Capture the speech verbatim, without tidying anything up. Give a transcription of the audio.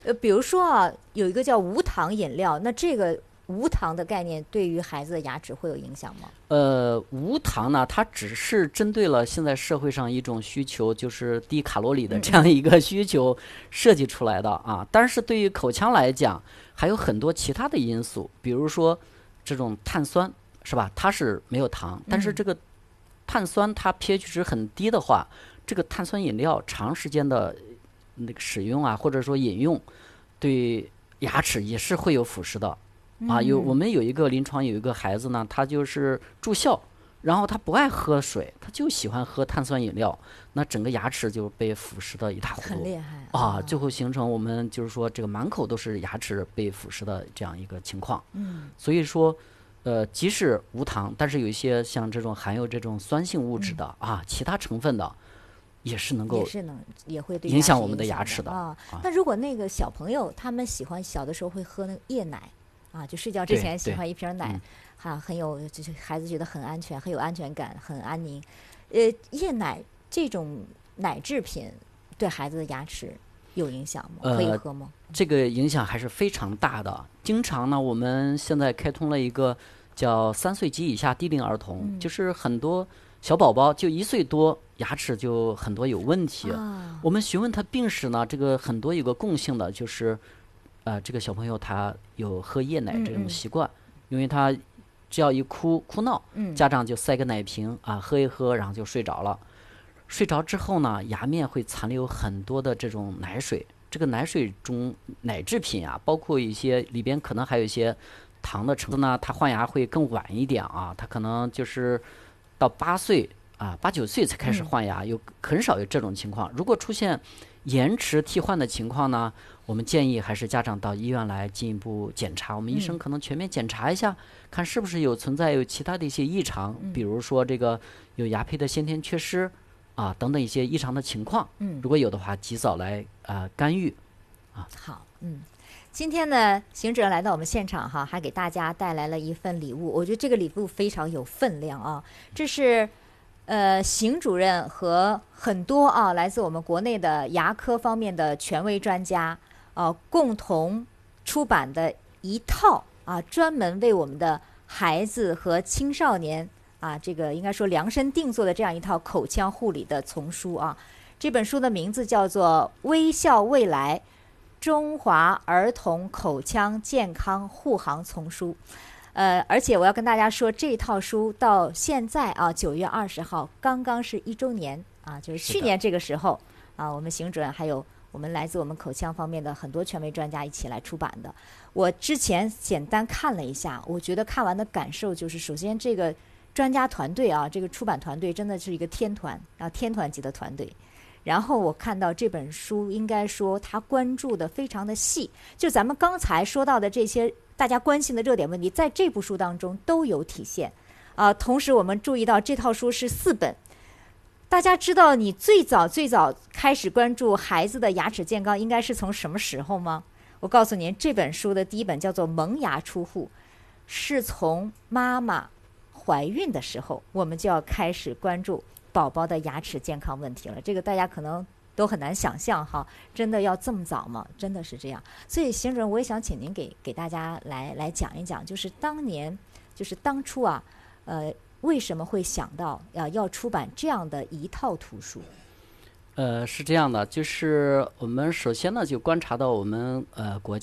呃，比如说啊，有一个叫无糖饮料，那这个无糖的概念对于孩子的牙齿会有影响吗？ 呃，无糖呢，它只是针对了现在社会上一种需求，就是低卡路里的这样一个需求设计出来的啊。但是对于口腔来讲，还有很多其他的因素，比如说这种碳酸，是吧？它是没有糖，但是这个碳酸它 pH 值很低的话，这个碳酸饮料长时间的那个使用啊，或者说饮用，对牙齿也是会有腐蚀的。啊，有我们有一个临床有一个孩子呢，他就是住校，然后他不爱喝水，他就喜欢喝碳酸饮料，那整个牙齿就被腐蚀的一塌糊涂很厉害啊，最后形成我们就是说这个满口都是牙齿被腐蚀的这样一个情况。 嗯， 所以说，呃，即使无糖，但是有一些像这种含有这种酸性物质的、啊，其他成分的，也是能够也是能也会对影响我们的的牙齿的啊。 啊。 那如果那个小朋友他们喜欢小的时候会喝那个夜奶啊，就睡觉之前喜欢一瓶奶，哈、啊，很有就是孩子觉得很安全，很有安全感，很安宁。呃，夜奶这种奶制品对孩子的牙齿有影响吗？ 呃、 可以喝吗？ 这个影响还是非常大的。经常呢，我们现在开通了一个叫三岁及以下低龄儿童， 嗯、 就是很多小宝宝就一岁多，牙齿就很多有问题。 啊、 我们询问他病史呢，这个很多有个共性的就是。呃，这个小朋友他有喝夜奶这种习惯，嗯嗯因为他只要一哭哭闹， 嗯、 家长就塞个奶瓶啊，喝一喝，然后就睡着了。睡着之后呢，牙面会残留很多的这种奶水，这个奶水中奶制品啊，包括一些里边可能还有一些糖的成分呢，他换牙会更晚一点啊，他可能就是到八岁啊八九岁才开始换牙，嗯、有很少有这种情况。如果出现延迟替换的情况呢，我们建议还是家长到医院来进一步检查，我们医生可能全面检查一下，嗯、看是不是有存在有其他的一些异常，嗯、比如说这个有牙胚的先天缺失啊等等一些异常的情况，嗯、如果有的话，及早来呃干预啊。 好，嗯。今天呢，行者来到我们现场哈，还给大家带来了一份礼物。我觉得这个礼物非常有分量啊，这是呃邢主任和很多啊来自我们国内的牙科方面的权威专家啊共同出版的一套啊专门为我们的孩子和青少年啊这个应该说量身定做的这样一套口腔护理的丛书啊。这本书的名字叫做《微笑未来》。中华儿童口腔健康护航丛书，呃，而且我要跟大家说，这套书到现在啊，九月二十号刚刚是一周年啊，就是去年这个时候啊，我们邢主任还有我们来自我们口腔方面的很多权威专家一起来出版的。我之前简单看了一下，我觉得看完的感受就是，首先这个专家团队啊，这个出版团队真的是一个天团啊，天团级的团队。然后我看到这本书，应该说他关注的非常的细，就咱们刚才说到的这些大家关心的热点问题，在这部书当中都有体现。啊、呃，同时我们注意到这套书是四本。大家知道你最早最早开始关注孩子的牙齿健康应该是从什么时候吗？我告诉您，这本书的第一本叫做《萌芽出户》，是从妈妈怀孕的时候，我们就要开始关注宝宝的牙齿健康问题了。这个大家可能都很难想象哈，真的要这么早吗？真的是这样。所以邢主任，我也想请您给给大家来来讲一讲，就是当年，就是当初啊，呃，为什么会想到要、呃、要出版这样的一套图书？ 呃，是这样的，就是我们首先呢就观察到我们呃国家。